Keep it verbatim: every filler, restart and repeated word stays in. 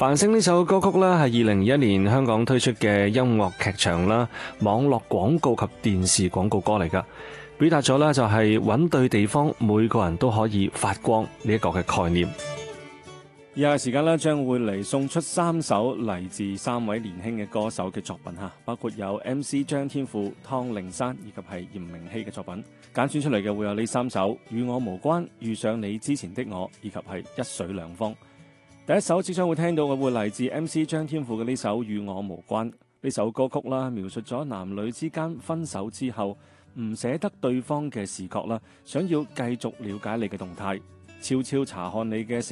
繁星呢首歌曲啦，係二零二一年香港推出嘅音樂劇場啦、網絡廣告及電視廣告歌嚟噶，表達咗啦就係揾對地方，每個人都可以發光呢一個嘅概念。 以下時間咧，將會嚟送出三首嚟自三位年輕嘅歌手嘅作品吓，包括有 M C 張天賦、湯令山以及係嚴明熙嘅作品。揀選出嚟嘅會有呢三首《與我無關》、《遇上你之前的我》以及係《一水兩方》。第一首即將會聽到嘅會嚟自 M C 張天賦嘅呢首《與我無關》。呢首歌曲啦，描述咗男女之間分手之後唔捨得對方嘅視覺啦，想要繼續了解你嘅動態，悄悄查看你嘅